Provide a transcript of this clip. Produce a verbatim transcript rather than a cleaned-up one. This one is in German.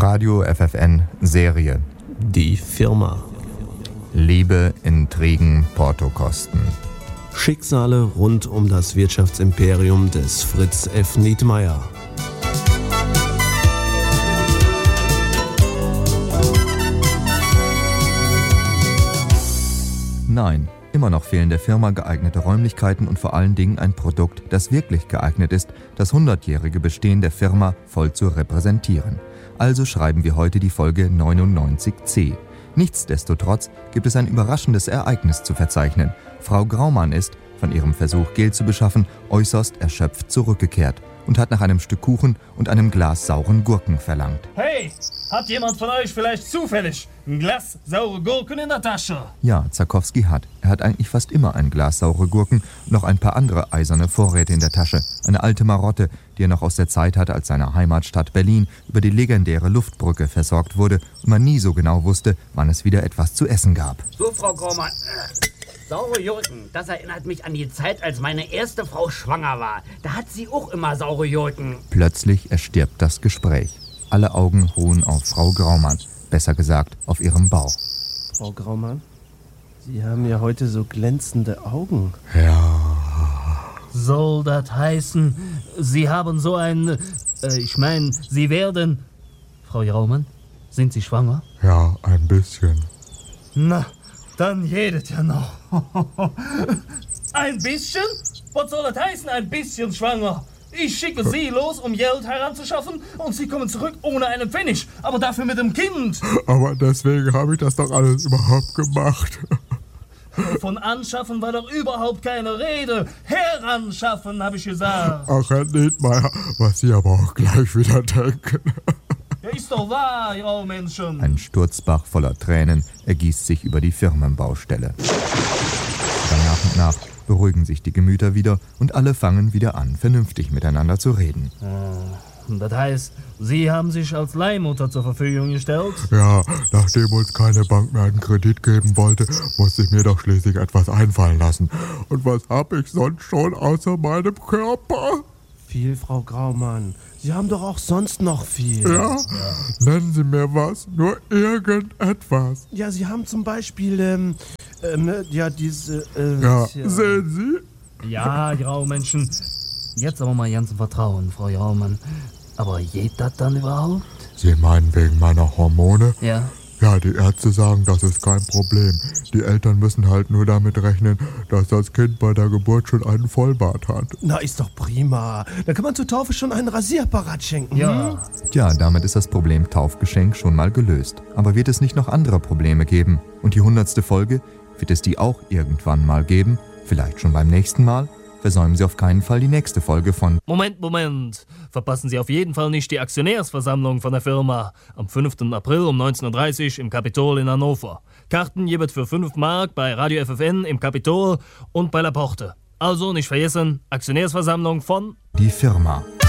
Radio F F N Serie. Die Firma. Liebe, Intrigen, Portokosten. Schicksale rund um das Wirtschaftsimperium des Fritz F. Nietmeyer. Nein, immer noch fehlen der Firma geeignete Räumlichkeiten und vor allen Dingen ein Produkt, das wirklich geeignet ist, das hundertjährige Bestehen der Firma voll zu repräsentieren. Also schreiben wir heute die Folge neunundneunzig C. Nichtsdestotrotz gibt es ein überraschendes Ereignis zu verzeichnen. Frau Graumann ist, von ihrem Versuch, Geld zu beschaffen, äußerst erschöpft zurückgekehrt und hat nach einem Stück Kuchen und einem Glas sauren Gurken verlangt. Hey, hat jemand von euch vielleicht zufällig ein Glas saure Gurken in der Tasche? Ja, Zarkowski hat. Er hat eigentlich fast immer ein Glas saure Gurken und noch ein paar andere eiserne Vorräte in der Tasche. Eine alte Marotte, die er noch aus der Zeit hatte, als seine Heimatstadt Berlin über die legendäre Luftbrücke versorgt wurde und man nie so genau wusste, wann es wieder etwas zu essen gab. So, Frau Graumann, saure Gurken, das erinnert mich an die Zeit, als meine erste Frau schwanger war. Da hat sie auch immer saure Gurken. Plötzlich erstirbt das Gespräch. Alle Augen ruhen auf Frau Graumann, besser gesagt auf ihrem Bauch. Frau Graumann, Sie haben ja heute so glänzende Augen. Ja. Soll das heißen, Sie haben so ein... Äh, ich meine, Sie werden... Frau Graumann, sind Sie schwanger? Ja, ein bisschen. Na, dann jedet ja noch. Ein bisschen? Was soll das heißen, ein bisschen schwanger? Ich schicke Sie los, um Geld heranzuschaffen und Sie kommen zurück ohne einen Pfennig, aber dafür mit dem Kind. Aber deswegen habe ich das doch alles überhaupt gemacht. Von anschaffen war doch überhaupt keine Rede. Heranschaffen, habe ich gesagt. Ach, Herr Nietmeyer, was Sie aber auch gleich wieder denken. Ja, ist doch wahr, ihr Menschen. Ein Sturzbach voller Tränen ergießt sich über die Firmenbaustelle. Dann nach und nach beruhigen sich die Gemüter wieder und alle fangen wieder an, vernünftig miteinander zu reden. Das heißt, Sie haben sich als Leihmutter zur Verfügung gestellt? Ja, nachdem uns keine Bank mehr einen Kredit geben wollte, musste ich mir doch schließlich etwas einfallen lassen. Und was habe ich sonst schon außer meinem Körper? Viel, Frau Graumann. Sie haben doch auch sonst noch viel. Ja? Ja. Nennen Sie mir was, nur irgendetwas. Ja, Sie haben zum Beispiel, ähm, ähm, ja, diese, äh, Ja, tja. sehen Sie? Ja, Graumenschen. Jetzt aber mal ganz im Vertrauen, Frau Graumann. Aber geht das dann überhaupt? Sie meinen wegen meiner Hormone? Ja. Ja, die Ärzte sagen, das ist kein Problem. Die Eltern müssen halt nur damit rechnen, dass das Kind bei der Geburt schon einen Vollbart hat. Na, ist doch prima. Da kann man zur Taufe schon einen Rasierapparat schenken. Ja. Hm? Tja, damit ist das Problem Taufgeschenk schon mal gelöst. Aber wird es nicht noch andere Probleme geben? Und die hundertste Folge? Wird es die auch irgendwann mal geben? Vielleicht schon beim nächsten Mal? Versäumen Sie auf keinen Fall die nächste Folge von... Moment, Moment. Verpassen Sie auf jeden Fall nicht die Aktionärsversammlung von der Firma. Am fünften April um neunzehn Uhr dreißig im Kapitol in Hannover. Karten jeweils für fünf Mark bei Radio F F N im Kapitol und bei La Porte. Also nicht vergessen, Aktionärsversammlung von... Die Firma.